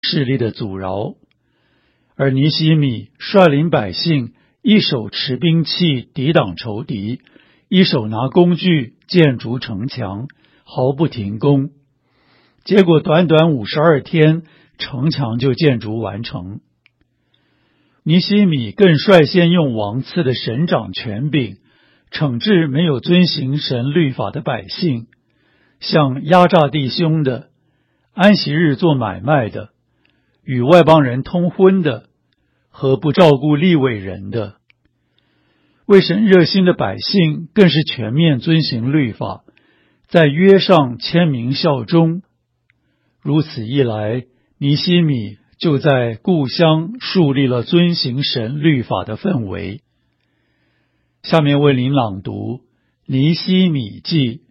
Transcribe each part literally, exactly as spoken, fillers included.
势力的阻挠。而尼希米率领百姓，一手持兵器抵挡仇敌，一手拿工具建筑城墙，毫不停工。结果短短五十二天，城墙就建筑完成。尼希米更率先用王赐的省长权柄，惩治没有遵行神律法的百姓，像压榨弟兄的、安息日做买卖的、与外邦人通婚的和不照顾利未人的。为神热心的百姓更是全面遵行律法，在约上签名效忠。如此一来，尼希米就在故乡树立了遵行神律法的氛围。下面为您朗读尼希米记。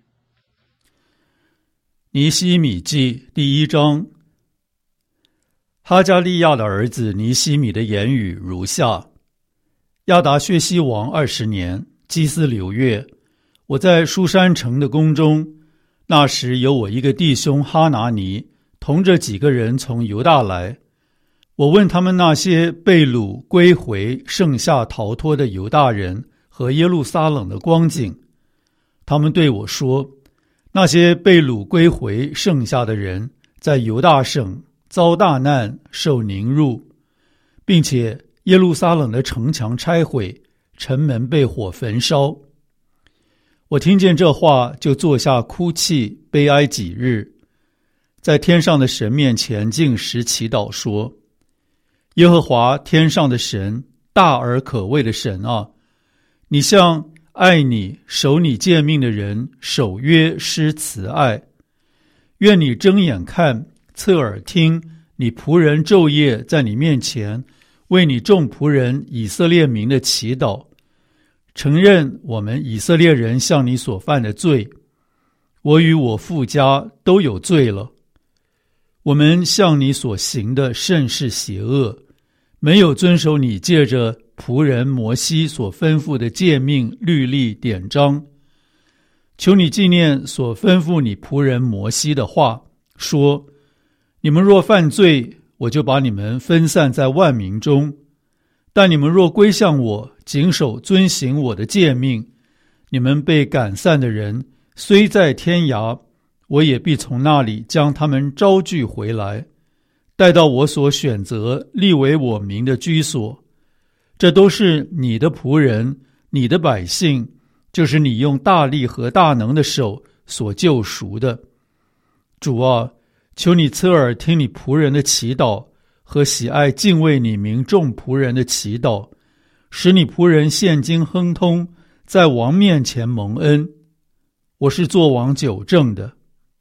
尼希米记第一章。哈加利亚的儿子尼希米的言语如下：亚达薛西王二十年，基斯流月，我在书珊城的宫中，那时有我一个弟兄哈拿尼，同着几个人从犹大来。我问他们那些被掳归回剩下逃脱的犹大人和耶路撒冷的光景，他们对我说，那些被掳归回剩下的人在犹大省遭大难，受凌辱，并且耶路撒冷的城墙拆毁，城门被火焚烧。我听见这话，就坐下哭泣，悲哀几日，在天上的神面前禁食祈祷说，耶和华天上的神，大而可畏的神啊，你向爱你守你诫命的人守约施慈爱，愿你睁眼看，侧耳听，你仆人昼夜在你面前为你众仆人以色列民的祈祷，承认我们以色列人向你所犯的罪。我与我父家都有罪了，我们向你所行的甚是邪恶，没有遵守你借着仆人摩西所吩咐的诫命律例典章。求你纪念所吩咐你仆人摩西的话，说，你们若犯罪，我就把你们分散在万民中，但你们若归向我，谨守遵行我的诫命，你们被赶散的人虽在天涯，我也必从那里将他们招聚回来，带到我所选择立为我名的居所。这都是你的仆人，你的百姓，就是你用大力和大能的手所救赎的。主啊，求你侧耳听你仆人的祈祷，和喜爱敬畏你名众仆人的祈祷，使你仆人现今亨通，在王面前蒙恩。我是做王久正的。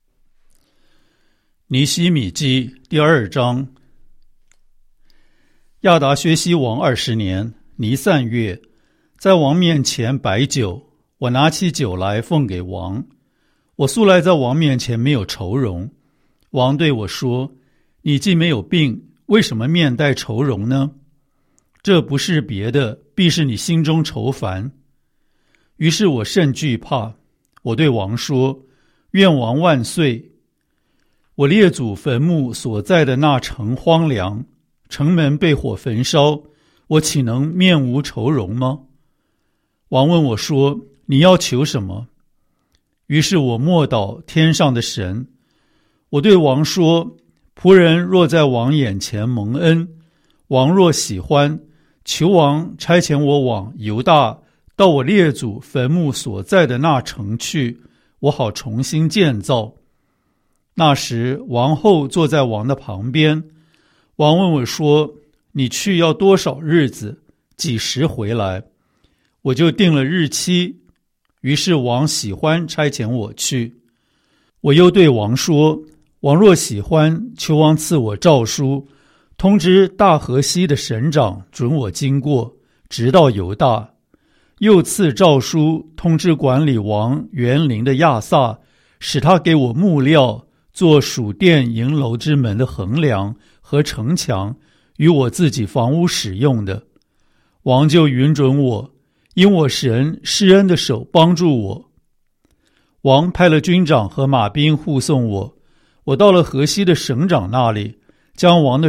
尼希米记第二章。亚达薛西王二十年，尼散月，在王面前摆酒，我拿起酒来奉给王。我素来在王面前没有愁容。王对我说，你既没有病，为什么面带愁容呢？这不是别的，必是你心中愁烦。于是我甚惧怕，我对王说，愿王万岁。我列祖坟墓所在的那城荒凉，城门被火焚烧，我岂能面无愁容吗？王问我说，你要求什么？于是我默祷天上的神。我对王说，仆人若在王眼前蒙恩，王若喜欢，求王差遣我往犹大，到我列祖坟墓所在的那城去，我好重新建造。那时王后坐在王的旁边。王问我说，你去要多少日子，几时回来？我就定了日期。于是王喜欢差遣我去。我又对王说，王若喜欢，求王赐我诏书，通知大河西的省长准我经过，直到犹大。又赐诏书通知管理王园林的亚萨，使他给我木料，做属殿营楼之门的横梁和城墙，与我自己房屋使用的。王就允准我，因我神施恩的手帮助我。王派了军长和马兵护送我，我到了河西的省长那里， 将王的